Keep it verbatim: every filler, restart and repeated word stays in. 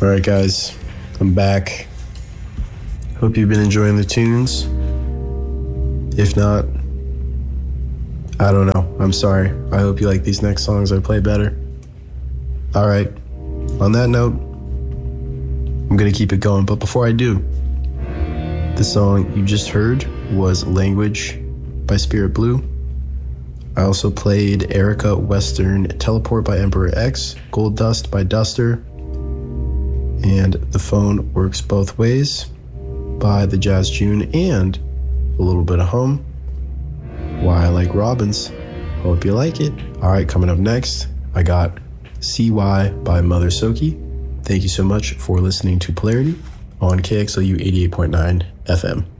All right, guys, I'm back. Hope you've been enjoying the tunes. If not, I don't know. I'm sorry. I hope you like these next songs I play better. All right. On that note, I'm going to keep it going. But before I do, the song you just heard was Language by Spirit Blue. I also played Erica Western Teleport by Emperor X, Gold Dust by Duster, and The Phone Works Both Ways by The Jazz June, and a little bit of Hum, Why I Like Robins. Hope you like it. All right, coming up next, I got C Y by Mother Soki. Thank you so much for listening to Polarity on K X L U eighty-eight point nine F M.